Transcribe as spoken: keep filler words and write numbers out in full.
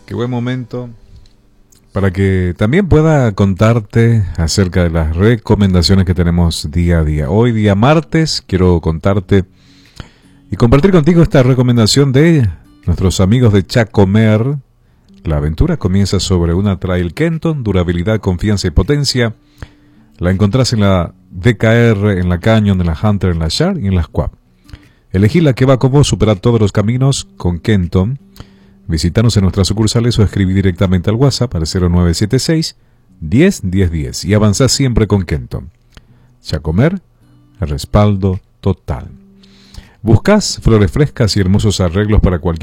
Qué buen momento para que también pueda contarte acerca de las recomendaciones que tenemos día a día. Hoy, día martes, quiero contarte y compartir contigo esta recomendación de nuestros amigos de Chacomer. La aventura comienza sobre una Trail Kenton, durabilidad, confianza y potencia. La encontrás en la D K R, en la Canyon, en la Hunter, en la Shard y en la Squab. Elegí la que va con vos, superar todos los caminos con Kenton. Visítanos en nuestras sucursales o escribí directamente al WhatsApp al cero nueve siete seis, diez, diez, diez y avanzá siempre con Kenton. Chacomer, el respaldo total. ¿Buscas flores frescas y hermosos arreglos para cualquier